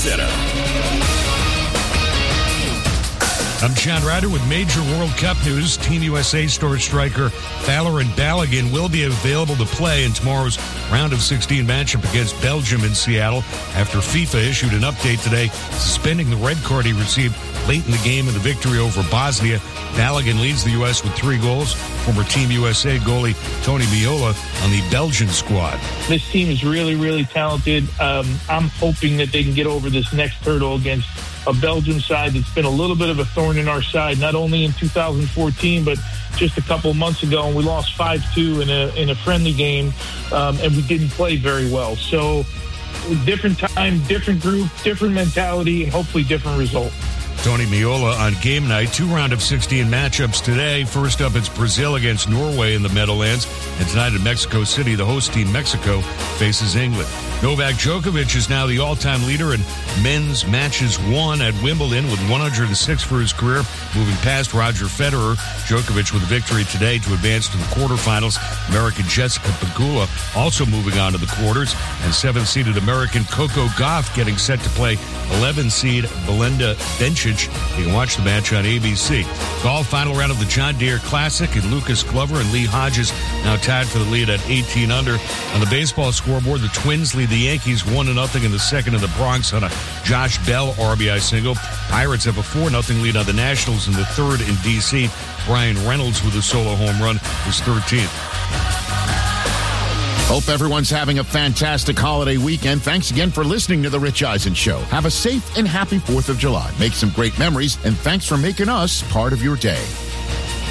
Center. I'm John Ryder with major World Cup news. Team USA star striker Falarin Balogun will be available to play in tomorrow's round of 16 matchup against Belgium in Seattle after FIFA issued an update today suspending the red card he received late in the game in the victory over Bosnia. Balogun leads the U.S. with 3 goals. Former Team USA goalie Tony Meola on the Belgian squad. This team is really, really talented. I'm hoping that they can get over this next hurdle against a Belgium side that's been a little bit of a thorn in our side, not only in 2014, but just a couple of months ago, and we lost 5-2 in a friendly game, and we didn't play very well. So different time, different group, different mentality, and hopefully different result. Tony Meola on game night. 2 round of 16 matchups today. First up, it's Brazil against Norway in the Meadowlands. And tonight in Mexico City, the host team Mexico faces England. Novak Djokovic is now the all-time leader in men's matches won at Wimbledon with 106 for his career, moving past Roger Federer. Djokovic with a victory today to advance to the quarterfinals. American Jessica Pegula also moving on to the quarters. And 7th-seeded American Coco Gauff getting set to play 11th-seed Belinda Bencic. You can watch the match on ABC. Golf final round of the John Deere Classic, and Lucas Glover and Lee Hodges now tied for the lead at 18 under. On the baseball scoreboard, the Twins lead the Yankees 1-0 in the second in the Bronx on a Josh Bell RBI single. Pirates have a 4-0 lead on the Nationals in the third in D.C. Brian Reynolds with a solo home run was 13th. Hope everyone's having a fantastic holiday weekend. Thanks again for listening to The Rich Eisen Show. Have a safe and happy 4th of July. Make some great memories, and thanks for making us part of your day.